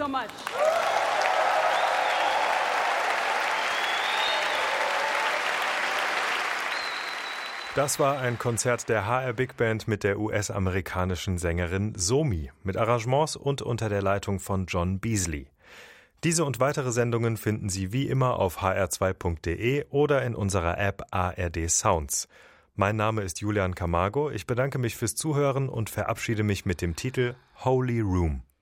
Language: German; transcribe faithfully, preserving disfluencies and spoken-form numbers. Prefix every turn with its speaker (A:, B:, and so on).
A: so much.
B: Das war ein Konzert der H R Big Band mit der U S-amerikanischen Sängerin Somi mit Arrangements und unter der Leitung von John Beasley. Diese und weitere Sendungen finden Sie wie immer auf h r zwei punkt d e oder in unserer App A R D Sounds. Mein Name ist Julian Camargo. Ich bedanke mich fürs Zuhören und verabschiede mich mit dem Titel Holy Room.